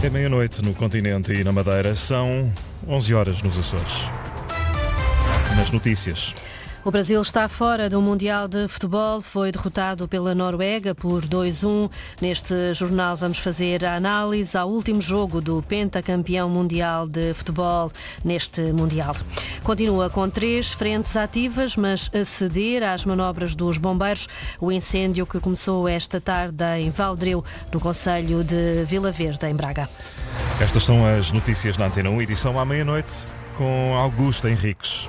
É meia-noite no continente e na Madeira, são 11 horas nos Açores. Nas notícias. O Brasil está fora do Mundial de Futebol, foi derrotado pela Noruega por 2-1. Neste jornal vamos fazer a análise ao último jogo do pentacampeão mundial de futebol neste Mundial. Continua com 3 frentes ativas, mas a ceder às manobras dos bombeiros, o incêndio que começou esta tarde em Valdreu, no concelho de Vila Verde, em Braga. Estas são as notícias na Antena 1, edição à meia-noite, com Augusto Henriques.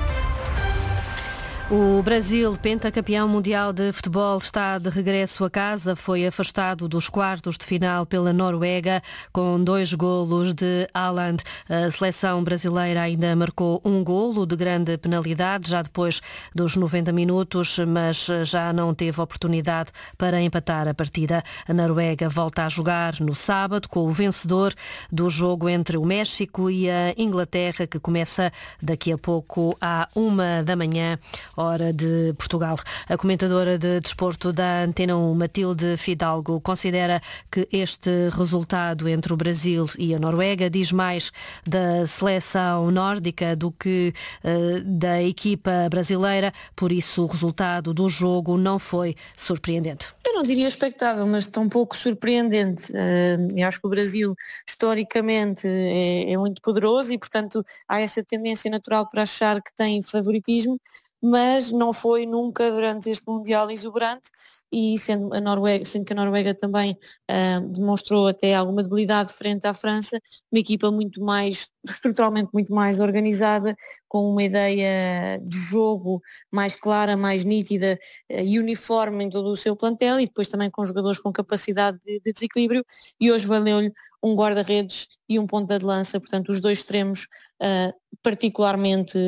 O Brasil, pentacampeão mundial de futebol, está de regresso a casa. Foi afastado dos quartos de final pela Noruega com 2 golos de Haaland. A seleção brasileira ainda marcou um golo de grande penalidade, já depois dos 90 minutos, mas já não teve oportunidade para empatar a partida. A Noruega volta a jogar no sábado com o vencedor do jogo entre o México e a Inglaterra, que começa daqui a pouco à 1 da manhã. Hora de Portugal. A comentadora de desporto da Antena 1, Matilde Fidalgo, considera que este resultado entre o Brasil e a Noruega diz mais da seleção nórdica do que da equipa brasileira, por isso o resultado do jogo não foi surpreendente. Eu não diria expectável, mas tão pouco surpreendente. Eu acho que o Brasil, historicamente, é muito poderoso e, portanto, há essa tendência natural para achar que tem favoritismo, mas não foi nunca durante este Mundial exuberante e sendo que a Noruega também demonstrou até alguma debilidade frente à França, uma equipa estruturalmente muito mais organizada, com uma ideia de jogo mais clara, mais nítida e uniforme em todo o seu plantel e depois também com jogadores com capacidade de desequilíbrio, e hoje valeu-lhe um guarda-redes e um ponta de lança, portanto os 2 extremos particularmente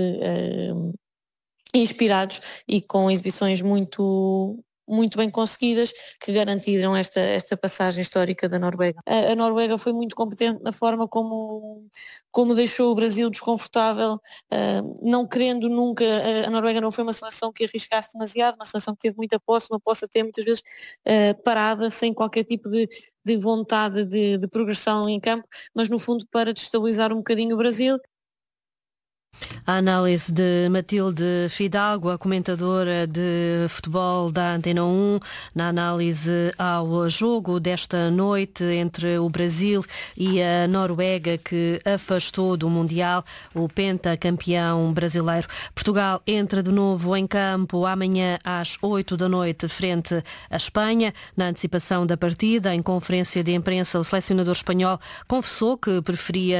inspirados e com exibições muito bem conseguidas que garantiram esta passagem histórica da Noruega. A Noruega foi muito competente na forma como deixou o Brasil desconfortável, não querendo nunca. A Noruega não foi uma seleção que arriscasse demasiado, uma seleção que teve muita posse, uma posse até muitas vezes parada, sem qualquer tipo de vontade de progressão em campo, mas no fundo para destabilizar um bocadinho o Brasil. A análise de Matilde Fidalgo, a comentadora de futebol da Antena 1, na análise ao jogo desta noite entre o Brasil e a Noruega, que afastou do Mundial o pentacampeão brasileiro. Portugal entra de novo em campo amanhã às 8 da noite frente à Espanha. Na antecipação da partida, em conferência de imprensa, o selecionador espanhol confessou que preferia